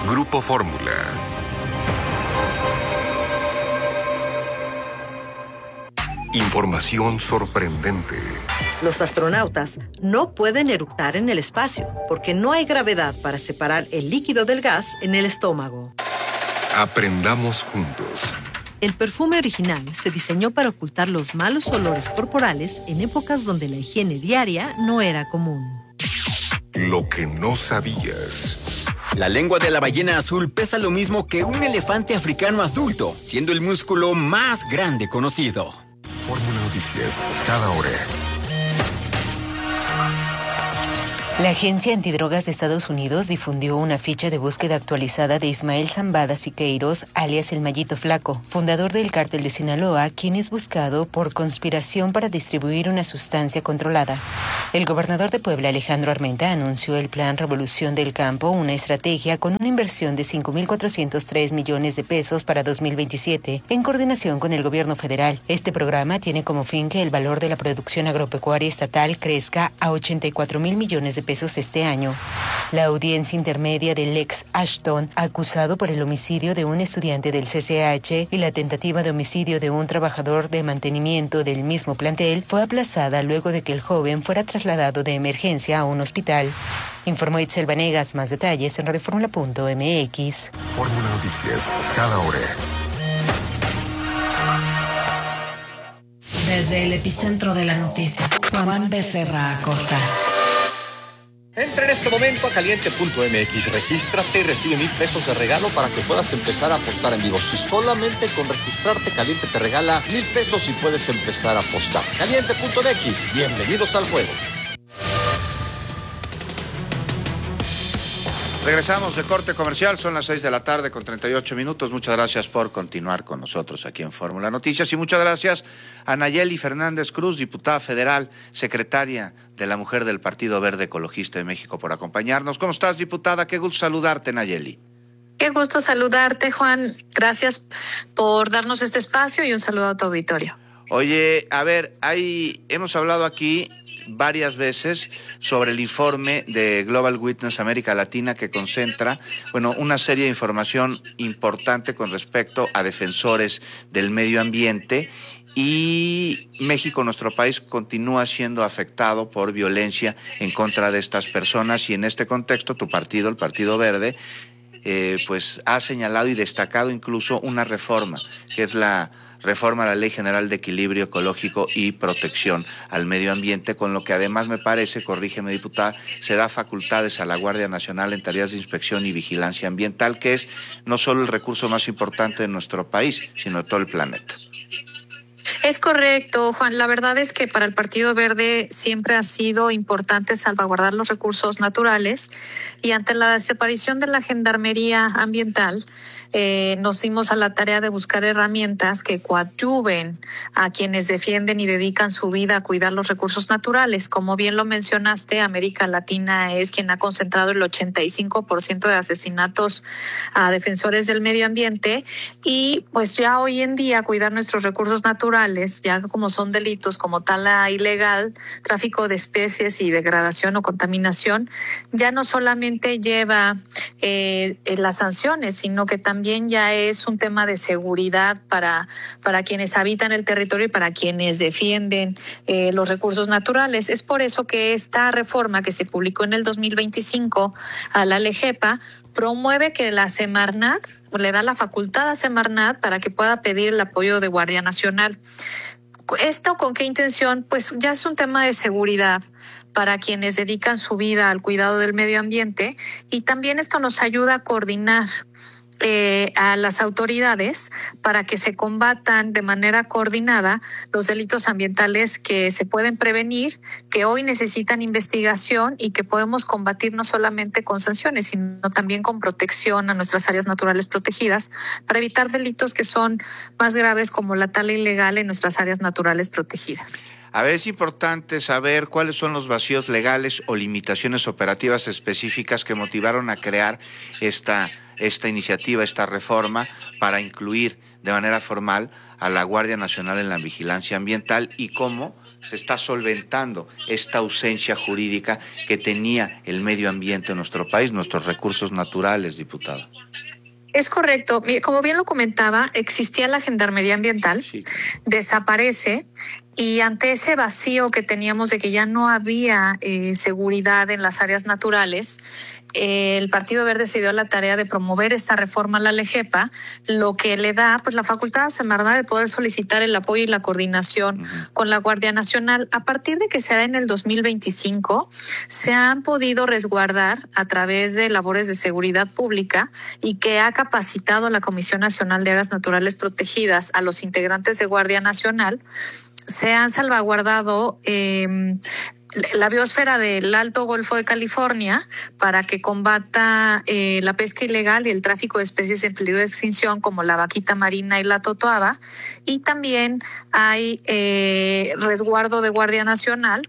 Grupo Fórmula. Información sorprendente. Los astronautas no pueden eructar en el espacio porque no hay gravedad para separar el líquido del gas en el estómago. Aprendamos juntos. El perfume original se diseñó para ocultar los malos olores corporales en épocas donde la higiene diaria no era común. Lo que no sabías. La lengua de la ballena azul pesa lo mismo que un elefante africano adulto, siendo el músculo más grande conocido. Fórmula Noticias, cada hora. La Agencia Antidrogas de Estados Unidos difundió una ficha de búsqueda actualizada de Ismael Zambada Siqueiros, alias El Mallito Flaco, fundador del Cártel de Sinaloa, quien es buscado por conspiración para distribuir una sustancia controlada. El gobernador de Puebla, Alejandro Armenta, anunció el Plan Revolución del Campo, una estrategia con una inversión de 5,403 millones de pesos para 2027, en coordinación con el gobierno federal. Este programa tiene como fin que el valor de la producción agropecuaria estatal crezca a 84,000 millones de pesos este año. La audiencia intermedia del ex Ashton, acusado por el homicidio de un estudiante del CCH y la tentativa de homicidio de un trabajador de mantenimiento del mismo plantel, fue aplazada luego de que el joven fuera trasladado de emergencia a un hospital. Informó Itzel Vanegas. Más detalles en radioformula.mx. Fórmula Noticias, cada hora. Desde el epicentro de la noticia, Juan Becerra Acosta. Entra en este momento a caliente.mx, regístrate y recibe 1,000 pesos de regalo para que puedas empezar a apostar en vivo. Si solamente con registrarte Caliente te regala 1,000 pesos y puedes empezar a apostar. Caliente.mx, bienvenidos al juego. Regresamos de corte comercial, son las 6 de la tarde con 38 minutos. Muchas gracias por continuar con nosotros aquí en Fórmula Noticias y muchas gracias a Nayeli Fernández Cruz, diputada federal, secretaria de la Mujer del Partido Verde Ecologista de México, por acompañarnos. ¿Cómo estás, diputada? Qué gusto saludarte, Nayeli. Qué gusto saludarte, Juan. Gracias por darnos este espacio y un saludo a tu auditorio. Oye, a ver, hemos hablado aquí varias veces sobre el informe de Global Witness América Latina que concentra, una serie de información importante con respecto a defensores del medio ambiente, y México, nuestro país, continúa siendo afectado por violencia en contra de estas personas, y en este contexto tu partido, el Partido Verde, pues ha señalado y destacado incluso una reforma, que es la reforma a la Ley General de Equilibrio Ecológico y Protección al Medio Ambiente, con lo que además me parece, corrígeme, diputada, se da facultades a la Guardia Nacional en tareas de inspección y vigilancia ambiental, que es no solo el recurso más importante de nuestro país, sino de todo el planeta. Es correcto, Juan. La verdad es que para el Partido Verde siempre ha sido importante salvaguardar los recursos naturales, y ante la desaparición de la Gendarmería Ambiental, nos dimos a la tarea de buscar herramientas que coadyuven a quienes defienden y dedican su vida a cuidar los recursos naturales. Como bien lo mencionaste, América Latina es quien ha concentrado el 85% de asesinatos a defensores del medio ambiente, y pues ya hoy en día cuidar nuestros recursos naturales, ya como son delitos como tala ilegal, tráfico de especies y degradación o contaminación, ya no solamente lleva las sanciones, sino que también ya es un tema de seguridad para quienes habitan el territorio y para quienes defienden los recursos naturales. Es por eso que esta reforma que se publicó en el 2025 a la LGEPA promueve que la Semarnat le da la facultad a Semarnat para que pueda pedir el apoyo de Guardia Nacional. ¿Esto con qué intención? Pues ya es un tema de seguridad para quienes dedican su vida al cuidado del medio ambiente, y también esto nos ayuda a coordinar a las autoridades para que se combatan de manera coordinada los delitos ambientales que se pueden prevenir, que hoy necesitan investigación y que podemos combatir no solamente con sanciones, sino también con protección a nuestras áreas naturales protegidas, para evitar delitos que son más graves, como la tala ilegal en nuestras áreas naturales protegidas. A ver, es importante saber cuáles son los vacíos legales o limitaciones operativas específicas que motivaron a crear esta iniciativa, esta reforma, para incluir de manera formal a la Guardia Nacional en la vigilancia ambiental, y cómo se está solventando esta ausencia jurídica que tenía el medio ambiente en nuestro país, nuestros recursos naturales, diputada. Es correcto. Como bien lo comentaba, existía la Gendarmería Ambiental, Sí. desaparece, y ante ese vacío que teníamos de que ya no había seguridad en las áreas naturales, el Partido Verde se dio a la tarea de promover esta reforma a la LEGEPA, lo que le da pues la facultad a Semarnat de poder solicitar el apoyo y la coordinación con la Guardia Nacional. A partir de que se da en el 2025, se han podido resguardar a través de labores de seguridad pública y que ha capacitado la Comisión Nacional de Áreas Naturales Protegidas a los integrantes de Guardia Nacional. Se han salvaguardado la biosfera del Alto Golfo de California para que combata la pesca ilegal y el tráfico de especies en peligro de extinción como la vaquita marina y la totoaba, y también hay resguardo de Guardia Nacional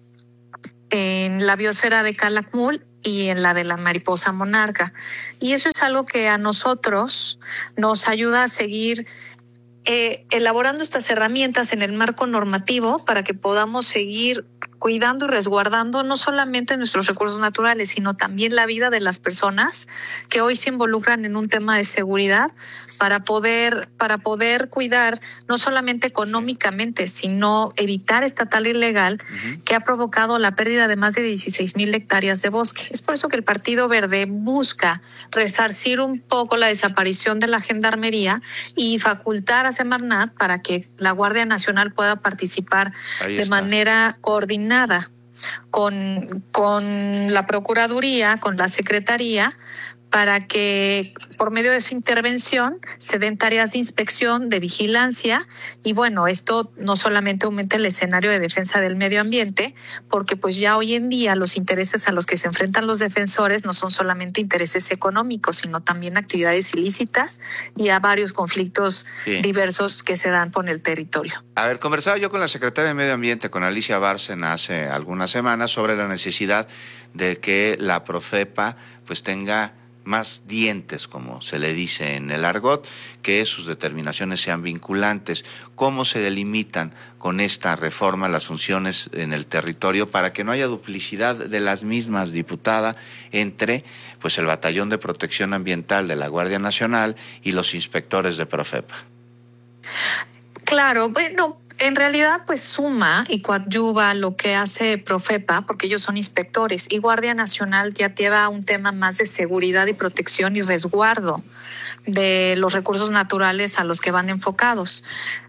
en la biosfera de Calakmul y en la de la mariposa monarca. Y eso es algo que a nosotros nos ayuda a seguir elaborando estas herramientas en el marco normativo para que podamos seguir cuidando y resguardando no solamente nuestros recursos naturales, sino también la vida de las personas que hoy se involucran en un tema de seguridad para poder cuidar no solamente económicamente, sino evitar esta tala ilegal que ha provocado la pérdida de más de 16,000 hectáreas de bosque. Es por eso que el Partido Verde busca resarcir un poco la desaparición de la Gendarmería y facultar a Semarnat para que la Guardia Nacional pueda participar de manera coordinada con la Procuraduría, con la Secretaría, para que por medio de su intervención se den tareas de inspección, de vigilancia, y bueno, esto no solamente aumenta el escenario de defensa del medio ambiente, porque pues ya hoy en día los intereses a los que se enfrentan los defensores no son solamente intereses económicos, sino también actividades ilícitas y a varios conflictos diversos que se dan por el territorio. A ver, conversaba yo con la secretaria de Medio Ambiente, con Alicia Bárcena, hace algunas semanas sobre la necesidad de que la Profepa pues tenga más dientes, como se le dice en el argot, que sus determinaciones sean vinculantes. ¿Cómo se delimitan con esta reforma las funciones en el territorio para que no haya duplicidad de las mismas, diputada, entre pues el Batallón de Protección Ambiental de la Guardia Nacional y los inspectores de Profepa? Claro, bueno, en realidad pues suma y coadyuva lo que hace Profepa, porque ellos son inspectores, y Guardia Nacional ya lleva un tema más de seguridad y protección y resguardo de los recursos naturales a los que van enfocados.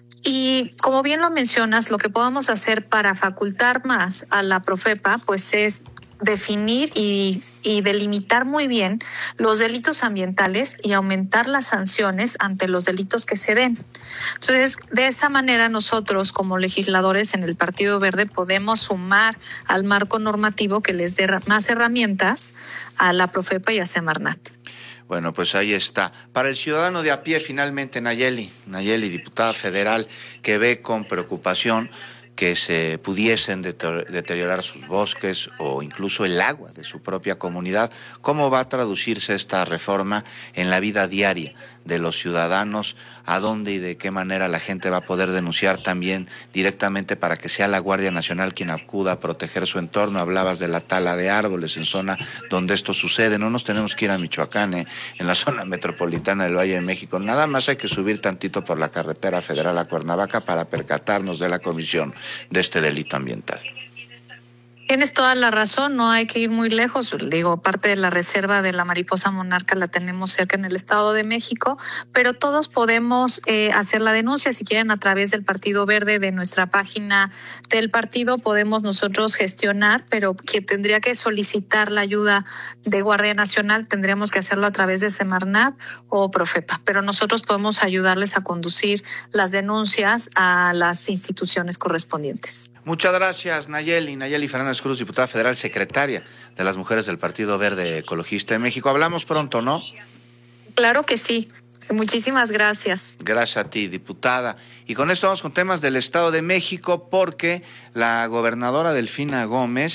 Y como bien lo mencionas, lo que podemos hacer para facultar más a la Profepa pues es definir y delimitar muy bien los delitos ambientales y aumentar las sanciones ante los delitos que se den. Entonces, de esa manera nosotros como legisladores en el Partido Verde podemos sumar al marco normativo que les dé más herramientas a la Profepa y a Semarnat. Bueno, pues ahí está. Para el ciudadano de a pie, finalmente, Nayeli, diputada federal, que ve con preocupación que se pudiesen deteriorar sus bosques o incluso el agua de su propia comunidad, ¿cómo va a traducirse esta reforma en la vida diaria de los ciudadanos? ¿A dónde y de qué manera la gente va a poder denunciar también directamente para que sea la Guardia Nacional quien acuda a proteger su entorno? Hablabas de la tala de árboles en zona donde esto sucede. No nos tenemos que ir a Michoacán, en la zona metropolitana del Valle de México. Nada más hay que subir tantito por la carretera federal a Cuernavaca para percatarnos de la comisión de este delito ambiental. Tienes toda la razón, no hay que ir muy lejos. Digo, parte de la reserva de la mariposa monarca la tenemos cerca en el Estado de México, pero todos podemos hacer la denuncia, si quieren, a través del Partido Verde, de nuestra página del partido, podemos nosotros gestionar, pero quien tendría que solicitar la ayuda de Guardia Nacional tendríamos que hacerlo a través de Semarnat o Profepa, pero nosotros podemos ayudarles a conducir las denuncias a las instituciones correspondientes. Muchas gracias, Nayeli Fernández Cruz, diputada federal, secretaria de las Mujeres del Partido Verde Ecologista de México. Hablamos pronto, ¿no? Claro que sí. Muchísimas gracias. Gracias a ti, diputada. Y con esto vamos con temas del Estado de México, porque la gobernadora Delfina Gómez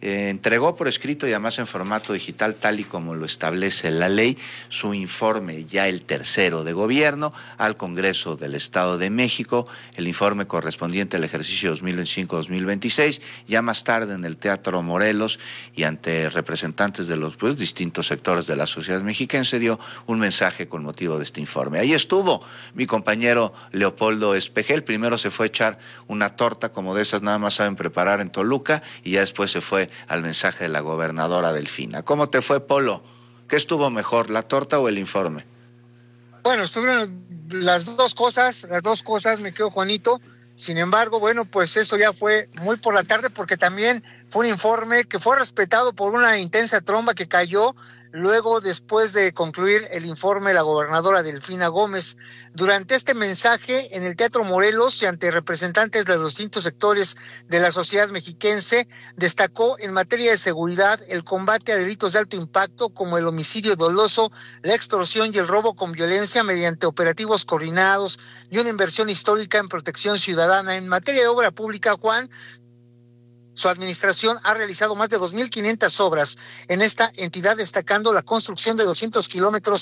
entregó por escrito y además en formato digital, tal y como lo establece la ley, su informe, ya el tercero de gobierno, al Congreso del Estado de México, el informe correspondiente al ejercicio 2025-2026, ya más tarde en el Teatro Morelos y ante representantes de los distintos sectores de la sociedad mexiquense, dio un mensaje con motivo de este informe. Ahí estuvo mi compañero Leopoldo Espejel. Primero se fue a echar una torta, como de esas nada más saben preparar en Toluca, y ya después se fue al mensaje de la gobernadora Delfina. ¿Cómo te fue, Polo? ¿Qué estuvo mejor, la torta o el informe? Bueno, estuvieron las dos cosas, me quedo, Juanito. Sin embargo, bueno, pues eso ya fue muy por la tarde, porque también fue un informe que fue respetado por una intensa tromba que cayó luego, después de concluir el informe de la gobernadora Delfina Gómez. Durante este mensaje en el Teatro Morelos y ante representantes de los distintos sectores de la sociedad mexiquense, destacó en materia de seguridad el combate a delitos de alto impacto como el homicidio doloso, la extorsión y el robo con violencia mediante operativos coordinados y una inversión histórica en protección ciudadana. En materia de obra pública, Juan, su administración ha realizado más de 2,500 obras en esta entidad, destacando la construcción de 200 kilómetros